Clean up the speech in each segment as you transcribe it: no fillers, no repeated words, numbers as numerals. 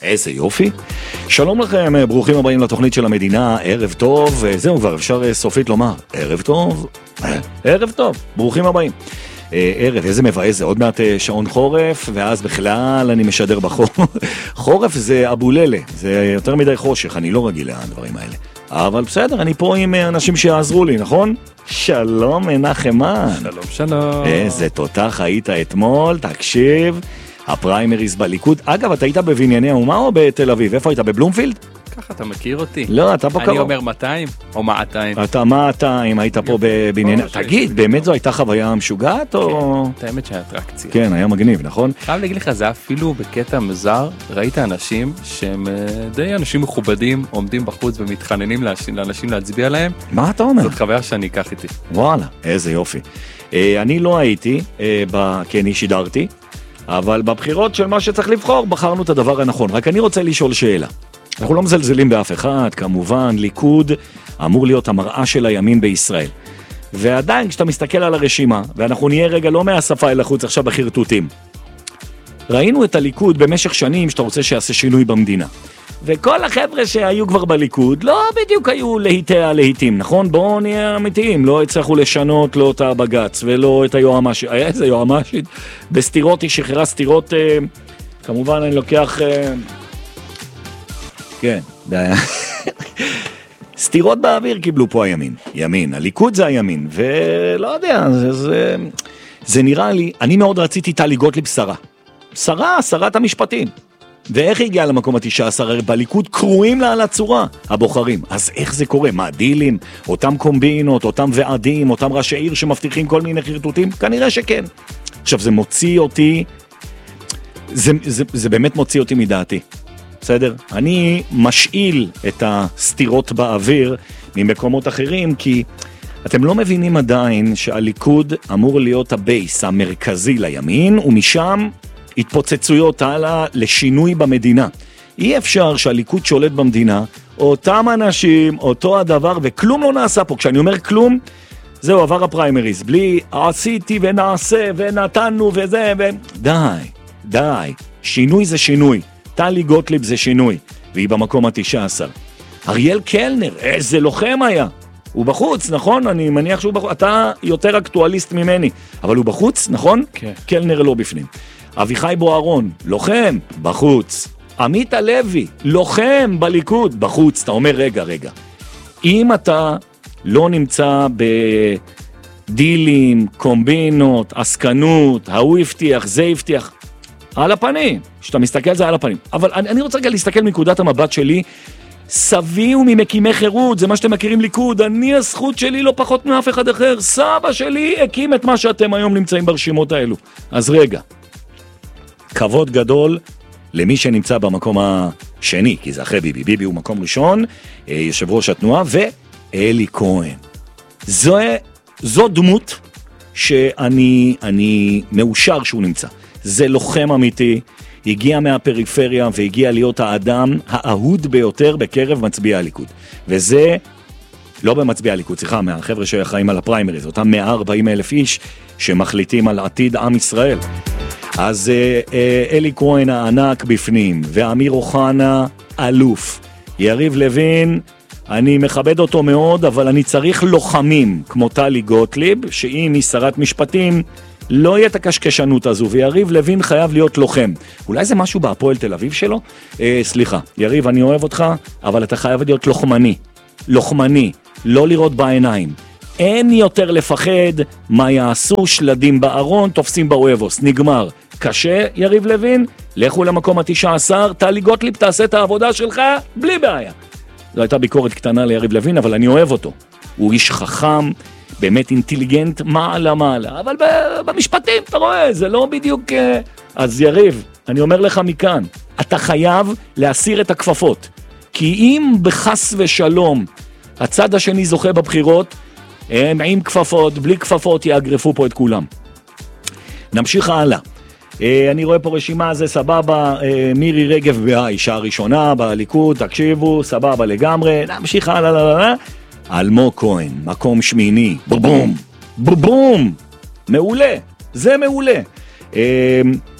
איזה יופי. שלום לכם, ברוכים הבאים לתוכנית של המדינה, ערב טוב, זהו כבר אפשר סופית לומר, ערב טוב, ערב טוב, ברוכים הבאים. ערב, איזה מבאס, זה עוד מעט שעון חורף, ואז בכלל אני משדר בחורף. חורף זה אבוללה, זה יותר מדי חושך, אני לא רגיל לדברים האלה. אבל בסדר, אני פה עם אנשים שיעזרו לי, נכון? שלום מנחמן. שלום, שלום. איזה תותח היית אתמול, תקשיב. הפריימריז בליכוד. אגב, אתה היית בבנייני האומה או בתל אביב? איפה היית? בבלומפילד? ככה אתה מכיר אותי. לא, אתה פה קרוב. אני אומר 200 או 200. אתה 200, היית פה בבנייני... תגיד, באמת זו הייתה חוויה משוגעת או... את האמת שהאטרקציה. כן, היה מגניב, נכון? חייב להגיד לך, זה אפילו בקטע מוזר, ראית אנשים שהם די אנשים מכובדים, עומדים בחוץ ומתחננים לאנשים להצביע להם. מה אתה אומר? זאת חוויה שאני אקח איתי. וואלה, איזה יופי. אני לא הייתי, כי אני שידרתי. אבל בבחירות של מה שצריך לבחור, בחרנו את הדבר הנכון. רק אני רוצה לשאול שאלה. אנחנו לא מזלזלים באף אחד, כמובן, ליכוד אמור להיות המראה של הימין בישראל. ועדיין, כשאתה מסתכל על הרשימה, ואנחנו נהיה רגע לא מהשפה אל החוץ עכשיו בחרטוטים, ראינו את הליכוד במשך שנים שאתה רוצה שיעשה שינוי במדינה. וכל החבר'ה שהיו כבר בליכוד לא בדיוק היו להיטים, נכון? בואו נהיה אמיתיים, לא הצליחו לשנות לא את הבגץ ולא את היועמ"שית. איזה יועמ"שית? בסתירות היא שחררה סתירות, כמובן אני לוקח, כן, סתירות באוויר קיבלו פה הימין, ימין, הליכוד זה הימין, ולא יודע, זה נראה לי, אני מאוד רציתי טלי גוטליב שרת המשפטים. ואיך הגיעה למקום ה-19? בליכוד קרואים לה על הצורה, הבוחרים. אז איך זה קורה? מה, דילים? אותם קומבינות, אותם ועדים, אותם ראשי עיר שמבטיחים כל מיני חרטוטים? כנראה שכן. עכשיו, זה מוציא אותי, זה באמת מוציא אותי מדעתי. בסדר? אני משאיל את הסתירות באוויר ממקומות אחרים, כי אתם לא מבינים עדיין שהליכוד אמור להיות הבייס המרכזי לימין, ומשם התפוצצויות הלאה לשינוי במדינה. אי אפשר שהליכוד שולט במדינה, אותם אנשים, אותו הדבר, וכלום לא נעשה פה. כשאני אומר כלום, זהו, עבר הפריימריז. בלי עשיתי ונעשה ונתנו וזה די. שינוי זה שינוי. טלי גוטליב זה שינוי. והיא במקום ה-19. אריאל קלנר, איזה לוחם היה. הוא בחוץ, נכון? אני מניח שהוא בחוץ. אתה יותר אקטואליסט ממני. אבל הוא בחוץ, נכון? כן. קלנר לא בפנים. אביחי בוארון, לוחם, בחוץ. עמית הלוי, לוחם בליכוד, בחוץ. אתה אומר, רגע. אם אתה לא נמצא בדילים, קומבינות, עסקנות, ההוא הבטיח, זה הבטיח, על הפנים. כשאתה מסתכל על זה על הפנים. אבל אני רוצה רגע להסתכל מנקודת המבט שלי, סבי וממקימי חירות, זה מה שאתם מכירים ליכוד, אני הזכות שלי לא פחות מאף אחד אחר, סבא שלי הקים את מה שאתם היום נמצאים ברשימות האלו. אז רגע. כבוד גדול למי שנמצא במקום השני, כי זה אחרי ביבי. ביבי הוא מקום ראשון, יושב ראש התנועה, ואלי כהן. זו דמות שאני מאושר שהוא נמצא. זה לוחם אמיתי, הגיע מהפריפריה והגיע להיות האדם האהוד ביותר בקרב מצביעי הליכוד. וזה לא במצביעי הליכוד, סליחה, מהחבר'ה שאחראים על הפריימריז, אותם 140,000 איש שמחליטים על עתיד עם ישראל. אז אלי כהן הענק בפנים, ואמיר אוחנה אלוף. יריב לוין, אני מכבד אותו מאוד, אבל אני צריך לוחמים, כמו טלי גוטליב, שאם היא שרת משפטים, לא יהיה את הקשקשנות הזו, ויריב לוין חייב להיות לוחם. אולי זה משהו בהפועל תל אביב שלו? סליחה, יריב, אני אוהב אותך, אבל אתה חייב להיות לוחמני, לא לראות בעיניים. אין יותר לפחד מה יעשו שלדים בארון, תופסים באוהבוס, נגמר. קשה, יריב לוין, לכו למקום ה-19, טלי גוטליב תעשה את העבודה שלך, בלי בעיה. זו הייתה ביקורת קטנה ליריב לוין, אבל אני אוהב אותו. הוא איש חכם, באמת אינטליגנט, מעלה, אבל במשפטים, אתה רואה, זה לא בדיוק... אז יריב, אני אומר לך מכאן, אתה חייב להסיר את הכפפות, כי אם בחס ושלום הצד השני זוכה בבחירות, הם עם כפפות, בלי כפפות, יאגרפו פה את כולם. נמשיך הלאה. אני רואה פה רשימה, זה סבבה, מירי רגב האישה הראשונה בליכוד, תקשיבו, סבבה לגמרי, נמשיך הלאה, אלמוג כהן, מקום שמיני, בום, מעולה, זה מעולה.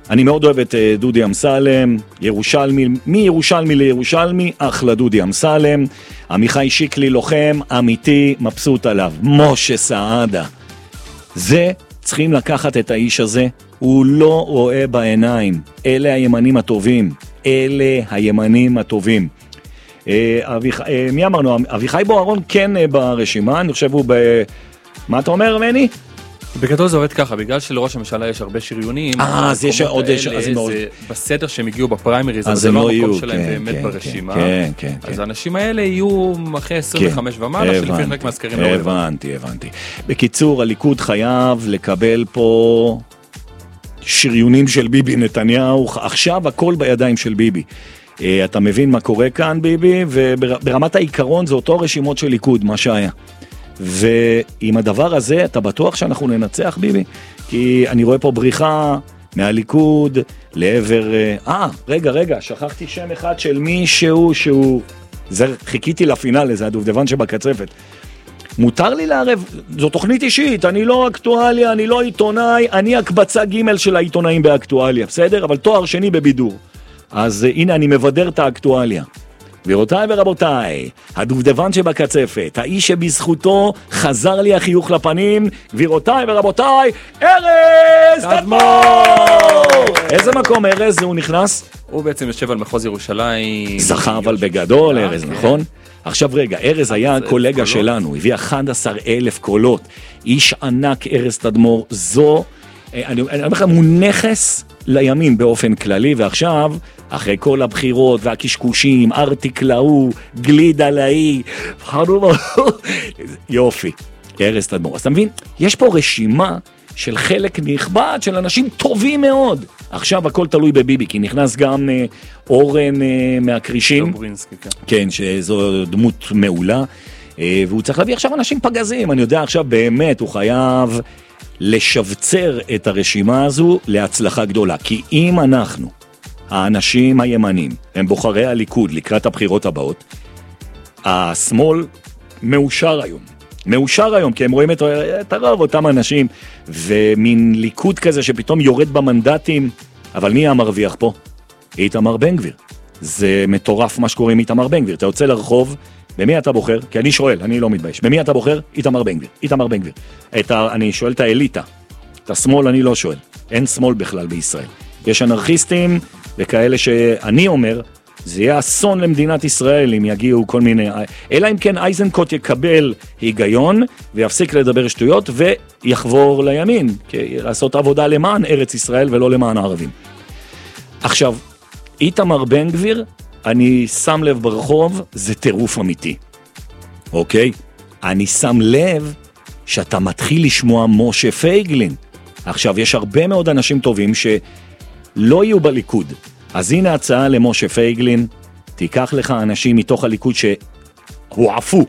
אני מאוד אוהב את דודי אמסלם, ירושלמי, מירושלמי לירושלמי, אחלה דודי אמסלם, עמיחי שיקלי לוחם, אמיתי, מבסוט עליו, משה סעדה. זה, צריכים לקחת את האיש הזה, הוא לא רואה בעיניים, אלה הימנים הטובים, אלה הימנים הטובים. מי אמרנו? אביחי בוארון כן ברשימה, אני חושב הוא מה אתה אומר מני? בגדול זה עובד ככה, בגלל שלראש הממשלה יש הרבה שריונים, אז יש עוד בסדר שהם הגיעו בפריימריז, אז זה לא המקום שלהם באמת ברשימה, אז האנשים האלה יהיו אחרי 25 ומעלה, שלפי חלק מהסקרים לא הבנתי. בקיצור, הליכוד חייב לקבל פה שריונים של ביבי נתניהו, עכשיו הכל בידיים של ביבי. אתה מבין מה קורה כאן ביבי, וברמת העיקרון זה אותו רשימות של ליכוד, מה שהיה. ועם הדבר הזה אתה בטוח שאנחנו ננצח ביבי? כי אני רואה פה בריחה מהליכוד לעבר... רגע, שכחתי שם אחד של מישהו שהוא... חיכיתי לפינאל, זה הדובדבן שבקצפת. מותר לי לערב, זו תוכנית אישית, אני לא אקטואליה, אני לא עיתונאי, אני הקבצה ג' של העיתונאים באקטואליה, בסדר? אבל תואר שני בבידור. אז הנה אני מבדר את האקטואליה. גבירותיי ורבותיי, הדובדבן שבקצפת, האיש שבזכותו חזר לי החיוך לפנים, גבירותיי ורבותיי, ארז תדמור! איזה מקום ארז הוא נכנס? הוא בעצם יושב על מחוז ירושלים. זכה אבל בגדול ארז, נכון? עכשיו רגע, ארז היה קולגה שלנו, הביא 11,000 קולות, איש ענק ארז תדמור, אני אומר לכם, הוא נכס לימין באופן כללי, ועכשיו, אחרי כל הבחירות והקשקושים, ארטיקלאו, גליד עלאי, יופי, ארז תדמור. אז אתה מבין, יש פה רשימה של חלק נכבד, של אנשים טובים מאוד. עכשיו הכל תלוי בביבי, כי נכנס גם אורן מהקרישים. כן, שזו דמות מעולה, והוא צריך להביא עכשיו אנשים פגזים. אני יודע עכשיו באמת, הוא חייב לשבצר את הרשימה הזו להצלחה גדולה. כי אם אנחנו, האנשים הימנים, הם בוחרי הליכוד לקראת הבחירות הבאות, השמאל מאושר היום, כי הם רואים את הרוב, אותם אנשים, ומין ליכוד כזה שפתאום יורד במנדטים, אבל מי המרוויח פה? איתמר בן גביר. זה מטורף מה שקורה עם איתמר בן גביר. אתה יוצא לרחוב, במי אתה בוחר? כי אני שואל, אני לא מתבייש. במי אתה בוחר? איתמר בן גביר. אני שואל את האליטה. את השמאל אני לא שואל. אין שמאל בכלל בישראל. יש אנרכיסטים וכאלה שאני אומר, זה יהיה אסון למדינת ישראל אם יגיעו כל מיני... אלא אם כן אייזנקוט יקבל היגיון ויפסיק לדבר שטויות ויחבור לימין, לעשות עבודה למען ארץ ישראל ולא למען הערבים. עכשיו, איתמר בן גביר, אני שם לב ברחוב, זה טירוף אמיתי. אוקיי? אני שם לב שאתה מתחיל לשמוע משה פייגלין. עכשיו, יש הרבה מאוד אנשים טובים שלא יהיו בליכוד. אז הנה הצעה למשה פייגלין, תיקח לך אנשים מתוך הליכוד שהועפו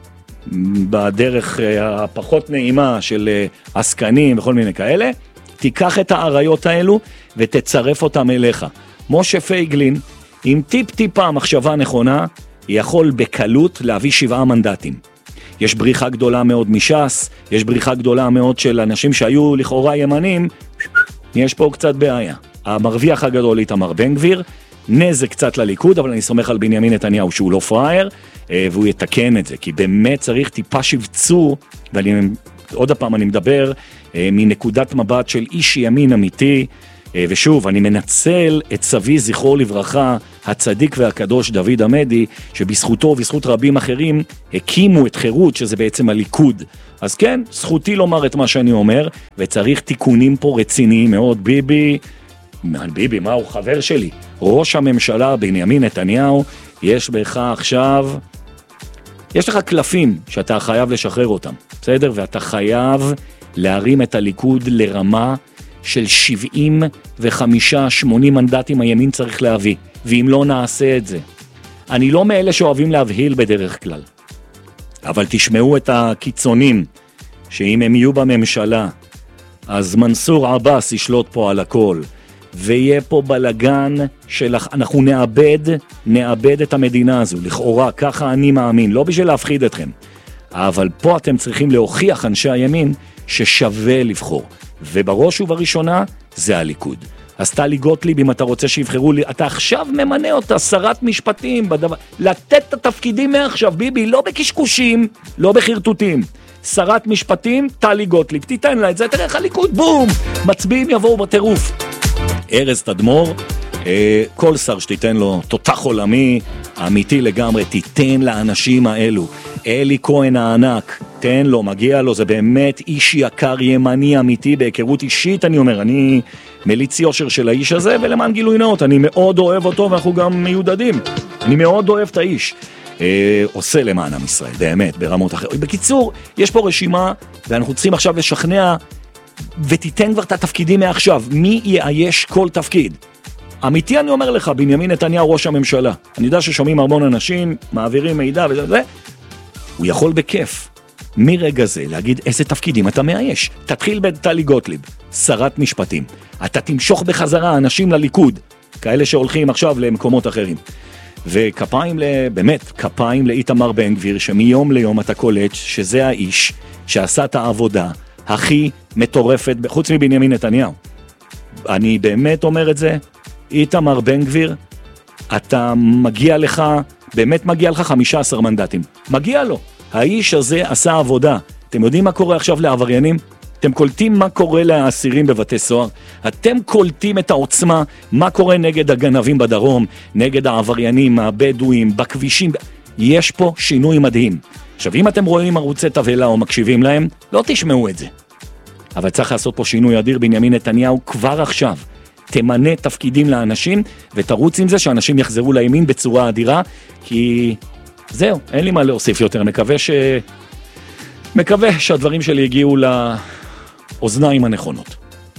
בדרך הפחות נעימה של עסקנים וכל מיני כאלה, תיקח את העריות האלו ותצרף אותם אליך. משה פייגלין, עם טיפה מחשבה נכונה, יכול בקלות להביא 7 מנדטים. יש בריחה גדולה מאוד מש"ס, יש בריחה גדולה מאוד של אנשים שהיו לכאורה ימנים, יש פה קצת בעיה. המרוויח הגדול איתמר בן גביר, נזק קצת לליכוד, אבל אני סומך על בנימין נתניהו שהוא לא פראייר, והוא יתקן את זה, כי באמת צריך טיפה שבצור, ועוד הפעם אני מדבר מנקודת מבט של איש ימין אמיתי, ושוב, אני מנצל את סבי זכרו לברכה, הצדיק והקדוש דוד עמדי, שבזכותו ובזכות רבים אחרים הקימו את חירות, שזה בעצם הליכוד. אז כן, זכותי לומר את מה שאני אומר, וצריך תיקונים פה רציניים מאוד. ביבי, מה הוא חבר שלי? ראש הממשלה בנימין נתניהו, יש בך עכשיו, יש לך קלפים שאתה חייב לשחרר אותם, בסדר? ואתה חייב להרים את הליכוד לרמה של 75-80 מנדטים הימין צריך להביא, ואם לא נעשה את זה. אני לא מאלה שאוהבים להבהיל בדרך כלל, אבל תשמעו את הקיצונים, שאם הם יהיו בממשלה, אז מנסור עבאס ישלוט פה על הכל, ויהיה פה בלגן אנחנו נאבד את המדינה הזו, לכאורה, ככה אני מאמין, לא בשביל להפחיד אתכם, אבל פה אתם צריכים להוכיח אנשי הימין ששווה לבחור, ובראש ובראשונה זה הליכוד. אז טלי גוטליב, אם אתה רוצה שיבחרו לי, אתה עכשיו ממנה אותה, שרת משפטים, לתת את התפקידים מעכשיו, ביבי, לא בקשקושים, לא בחרטוטים. שרת משפטים, טלי גוטליב, תיתן לה את זה, תראה איך הליכוד, בום, מצביעים יבואו בטירוף. ארז תדמור, כל שר שתיתן לו תותח עולמי, אמיתי לגמרי, תיתן לאנשים האלו. אלי כהן הענק, תן לו, מגיע לו, זה באמת איש יקר ימני אמיתי, בהיכרות אישית אני אומר, אני מליץ יושר של האיש הזה, ולמען גילוי נאות, אני מאוד אוהב אותו ואנחנו גם מיודדים, אני מאוד אוהב את האיש. עושה למען עם ישראל, באמת, ברמות אחרות. בקיצור, יש פה רשימה, ואנחנו צריכים עכשיו לשכנע, ותיתן כבר את התפקידים מעכשיו, מי יאייש כל תפקיד. אמיתי אני אומר לך, בנימין נתניהו ראש הממשלה, אני יודע ששומעים המון אנשים, מעבירים מידע וזה, הוא יכול בכיף, מרגע זה, להגיד איזה תפקידים אתה מאייש. תתחיל בטלי גוטליב, שרת משפטים. אתה תמשוך בחזרה אנשים לליכוד, כאלה שהולכים עכשיו למקומות אחרים. וכפיים, באמת, כפיים לאיתמר בן גביר, שמיום ליום אתה קולט שזה האיש שעשה את העבודה הכי מטורפת, חוץ מבנימין נתניהו. אני באמת אומר את זה, איתמר בן גביר, אתה מגיע לך, באמת מגיע לך 15 מנדטים. מגיע לו. האיש הזה עשה עבודה. אתם יודעים מה קורה עכשיו לעבריינים? אתם קולטים מה קורה לאסירים בבתי סוהר? אתם קולטים את העוצמה, מה קורה נגד הגנבים בדרום, נגד העבריינים, הבדואים, בכבישים. יש פה שינוי מדהים. עכשיו, אם אתם רואים ערוצי תבלה או מקשיבים להם, לא תשמעו את זה. אבל צריך לעשות פה שינוי אדיר. בנימין נתניהו כבר עכשיו תמנה תפקידים לאנשים, ותרוץ עם זה שאנשים יחזרו לימין בצורה אדירה, כי זהו, אין לי מה להוסיף יותר. מקווה שהדברים שלי הגיעו לאוזניים הנכונות.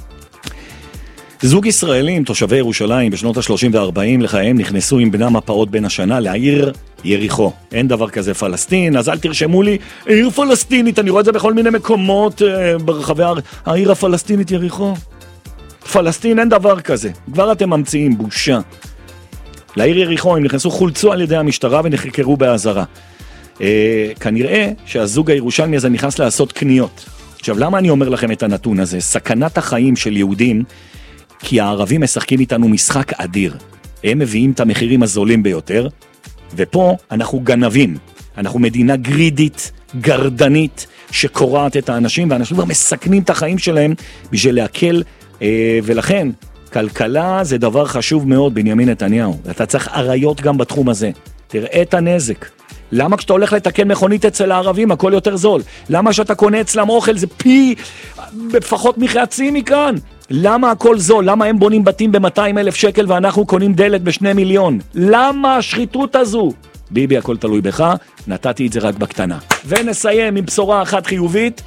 זוג ישראלים, תושבי ירושלים, בשנות ה-30 וה-40 לחייהם, נכנסו עם בנם הפעוט בין השנה לעיר יריחו. אין דבר כזה פלסטין, אז אל תרשמו לי, עיר פלסטינית, אני רואה את זה בכל מיני מקומות ברחבי העיר הפלסטינית יריחו. פלסטין אין דבר כזה, כבר אתם ממציאים, בושה. לעיר יריחו הם נכנסו, חולצו על ידי המשטרה ונחקרו בהזרה. כנראה שהזוג הירושלמי הזה נכנס לעשות קניות. עכשיו, למה אני אומר לכם את הנתון הזה? סכנת החיים של יהודים, כי הערבים משחקים איתנו משחק אדיר. הם מביאים את המחירים הזולים ביותר, ופה אנחנו גנבים. אנחנו מדינה גרידית, גרדנית, שקורעת את האנשים, ואנשים כבר מסכנים את החיים שלהם בשביל להקל, ולכן, כלכלה זה דבר חשוב מאוד, בנימין נתניהו. אתה צריך עריות גם בתחום הזה. תראה את הנזק. למה כשאתה הולך לתקן מכונית אצל הערבים, הכל יותר זול? למה שאתה קונה אצלם אוכל, זה פי, בפחות מחצי מכאן? למה הכל זול? למה הם בונים בתים ב-200,000 שקל ואנחנו קונים דלת ב2 מיליון? למה השחיתות הזו? ביבי, הכל תלוי בך, נתתי את זה רק בקטנה. ונסיים עם בשורה אחת חיובית.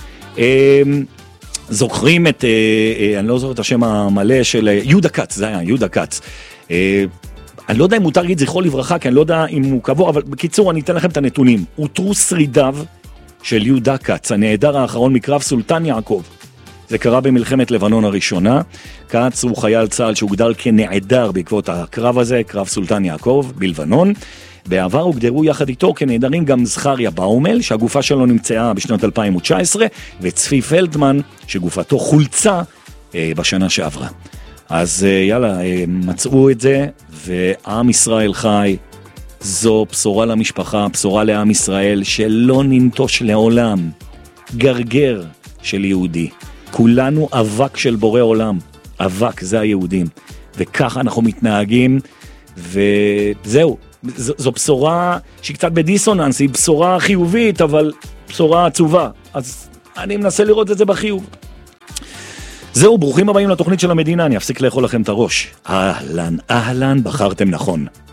זוכרים את, אני לא זוכר את השם המלא של יהודה קץ, זה היה יהודה קץ. אני לא יודע אם מותר להגיד זכרו לברכה, כי אני לא יודע אם הוא קבור, אבל בקיצור אני אתן לכם את הנתונים. הותרו שרידיו של יהודה קץ, הנעדר האחרון מקרב סולטן יעקב. זה קרה במלחמת לבנון הראשונה. קץ הוא חייל צה"ל שהוגדר כנעדר בעקבות הקרב הזה, קרב סולטן יעקב בלבנון. בעבר הוגדרו יחד איתו כנעדרים גם זכריה באומל, שהגופה שלו נמצאה בשנת 2019, וצפי פלדמן, שגופתו חולצה בשנה שעברה. אז יאללה, מצאו את זה, ועם ישראל חי. זו בשורה למשפחה, בשורה לעם ישראל, שלא ננטוש לעולם. גרגר של יהודי. כולנו אבק של בורא עולם. אבק, זה היהודים. וככה אנחנו מתנהגים, וזהו. זו בשורה שהיא קצת בדיסוננס, היא בשורה חיובית, אבל בשורה עצובה. אז אני מנסה לראות את זה בחיוב. זהו, ברוכים הבאים לתוכנית של המדינה, אני אפסיק לאכול לכם את הראש. אהלן, אהלן, בחרתם נכון.